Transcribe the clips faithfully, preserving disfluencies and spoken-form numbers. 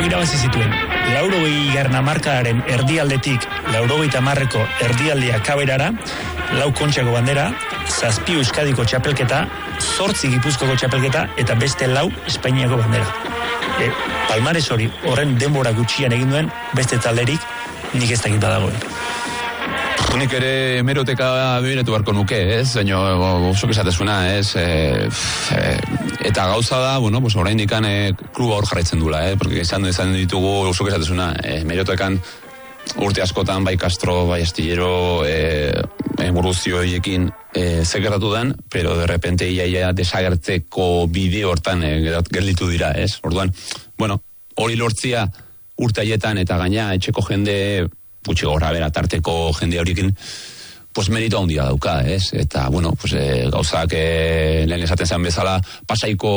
irabazi zituen. Laurogei garren hamarkadaren erdialdetik laurogeita hamarreko erdialdea kaberara, lau Kontxako bandera, zazpi Euskadiko txapelketa, zortzi Gipuzkoako txapelketa eta beste lau Espainiako bandera. E, palmares hori horren denbora gutxian egin duen beste talderik nik ez dakit badagoen. Nik ere hemeroteka bebiretu barko nuke, ez? Baina, oso esatezuna, ez? E, e, eta gauza da, bueno, pues orain dikan e, kluba hor jarraitzen dula, eh? Porque izan, izan ditugu oso esatezuna, e, hemerotekan urte askotan, bai Castro, bai Astillero, e, evoluzio horiekin e, zekertatu den, pero de repente iaia desagertzeko bideo hortan e, gelditu dira, ez? Orduan, bueno, hori lortzia urte haietan eta gaina etxeko jende gutxi gora bera tarteko jende horiekin, pues merito handia dauka, ez? Eta, bueno, pues e, gauzak e, lehen esaten zen bezala, Pasaiko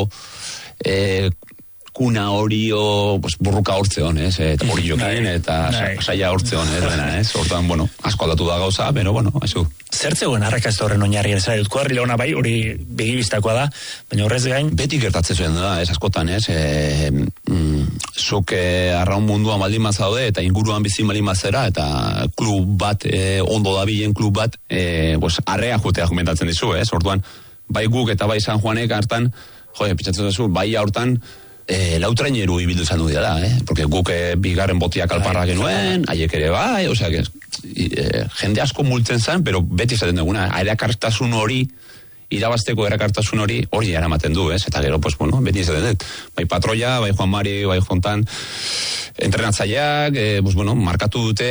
e, kuna hori o, pues, burruka hortzeon, ez? Eta hori jokin, eta Pasaia hortzeon, ez? Dena, ez? Hortan, bueno, asko aldatu da gauza, pero, bueno, haizu. Zer zegoen arrakasta horren oinarrian, ez dut, kuadrila ona bai, hori begibistakoa da, baina horrez gain... Beti gertatzen zuen da, ez askotan, ez? E, mm, zuk e, arraun munduan baldin mazaude, eta inguruan bizi baldin mazera, eta klub bat, e, ondo dabilen klub bat, e, pues, arrea jutea komentatzen dizu, ez? Orduan, bai guk eta bai San Juanek hartan, jode, pitzatzen duzu, bai hortan, E, lautraineru ibildu izan du dira, eh? Porque guk e, bigarren botiak alparra genuen, haiek ere bai, osea, que, e, jende asko multzen zen, pero beti esaten duguna, erakartasun hori, irabazteko erakartasun hori, hori eramaten du, ez? Eta gero, pues, bueno, beti esaten dut, bai Patroia, bai Juan Mari, bai Jontan, entrenatzaileak, e, pues, bueno, markatu dute,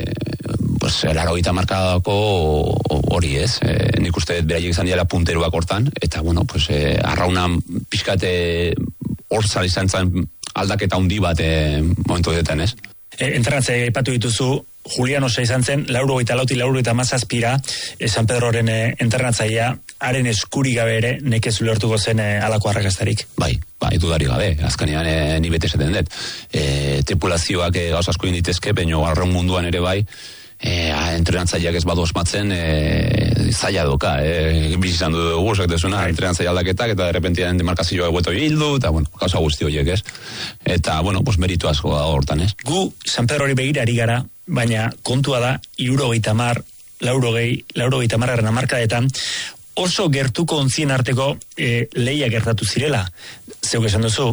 pues, laurogeita markadako hori, ez? E, nik uste beraiek izan dira punteruak hortan, eta, bueno, pues, e, arrauna pixkate hor zara izan zen aldaketa handi bat e, momentu detan, ez? E, Entrenatze aipatu dituzu, Julian Osa izan zen, laurogeita lauti, laurogeita mazazpira, e, San Pedroren e, entrenatzailea, haren eskuri gabe ere, nekez ulertuko zen e, alako arrakastarik. Bai, bai, dudari gabe, azkenean e, ni bete esaten dut. E, tripulazioak e, gauz asko inditezke, baina arraun munduan ere bai, E, entrenatzaileak ez badu osmatzen e, zaila doka, e, bizizan du guzak desuna, entrenatzaile aldaketak eta derrepentian demarkazioa egueto hildu, eta bueno, gauza guzti horiek, ez? Eta, bueno, pues meritu asko da hortan, ez? Gu, San Pedro hori begira ari gara, baina kontua da, irurogeita mar, laurogei, laurogeita marraren amarkadetan, oso gertuko ontzien arteko e, lehia gertatu zirela. Zeuk esan duzu,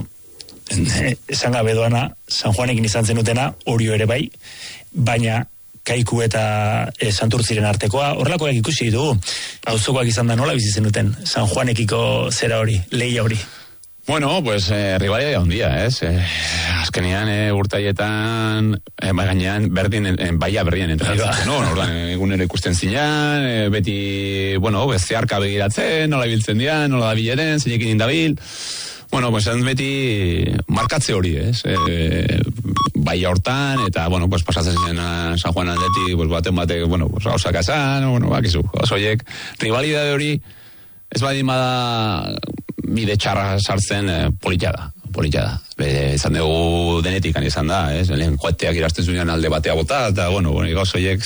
esan gabe doana, San Juanekin izan zenutena, hori ere bai, baina Kaiku eta e, Santurtziren artekoa, horrelakoak ikusi ditugu. Auzokoak izan da nola bizi zenuten San Juanekiko zera hori, lehia hori. Bueno, pues eh, rivalidad handia, ez? Eh, azkenean eh, urtaietan eh, bai gainean berdin eh, baia berdin entrenatzen, no? Orduan egunero ikusten zinan, eh, beti, bueno, zeharka begiratzen, nola ibiltzen dian, nola da bileren, zeinekin indabil. Bueno, pues beti markatze hori, ez? Eh, bai hortan, eta, bueno, pues pasatzen zen a San Juan aldetik, pues baten batek, bueno, pues hausak esan, bueno, bakizu, osoiek, rivalidade hori, ez badin bada bide txarra sartzen eh, politia da, politia da. Be, izan dugu denetikan izan da, ez? Lehen koeteak irazten zunean alde batea bota, eta, bueno, bueno, osoiek...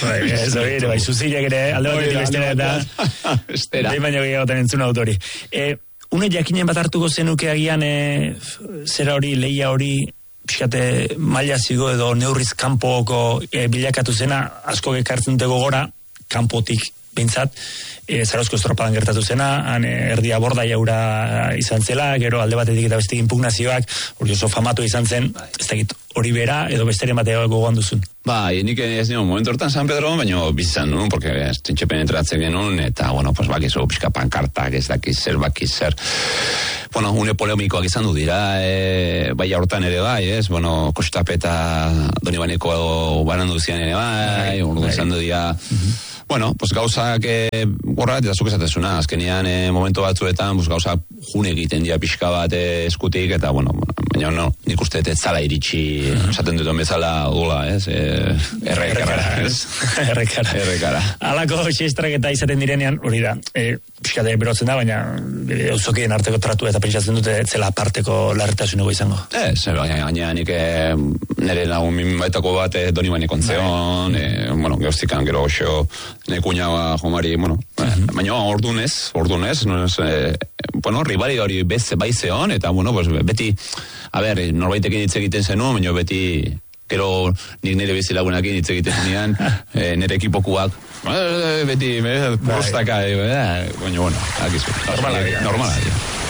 Ez hori, bai, zuzilek ere alde batetik bestera, eta... Estera. Behin baino gehiagotan entzuna autori. Eh, une jakinen bat hartuko zenuke agian, eh, zera hori, lehia hori, pixkate maila zigo edo neurriz kanpoko e, bilakatu zena, asko gekartzen dutego gora, kanpotik bintzat, e, Zarauzko estropadan gertatu zena, han e, erdia borda jaura izan zela, gero alde batetik eta beste impugnazioak, hori oso famatu izan zen, ez dakit hori bera edo besteren batea gogoan duzun. Ba, nik ez nio, momentu hortan San Pedro, baina bizizan nuen, porque txintxepen entratzen genuen, eta, bueno, pues bakizu, pixka pankartak, ez dakiz zer, bakiz zer. Bueno, une polemikoak izan du dira, e, bai hortan ere bai, ez? Bueno, Kostapeta Doni Baneko banan duzian ere bai, urdu izan du dira... Bueno, pues gauzak e, gorra, eta zuk esatezuna, azkenean e, momentu batzuetan, pues gauzak june egiten dira pixka bat e, eskutik, eta, bueno, baina no, nik uste ez zala iritsi, esaten duten bezala gola, ez? E, errekara, ez? Errekara. Errekara. Alako xestrak eta izaten direnean, hori da, e, pixka de berotzen da, baina auzokien arteko tratu eta pentsatzen dute zela aparteko larritasuneko izango. Ez, baina gaina nik e, nire lagun mimaetako bat e, Doni Baneko ontzeon, e, bueno, geoztikan gero oso, nekuña jomari, bueno, uh-huh. baina ordunez, ordunez, no es, eh, bueno, rivali hori bez baizeon, eta, bueno, pues, beti, a ber, norbaitekin hitz egiten zenuen, baina beti, gero nik nire bizilagunekin hitz egiten zenean, e, nire ekipokuak, beti, prostaka, baina, bueno, akizu, normala, normala,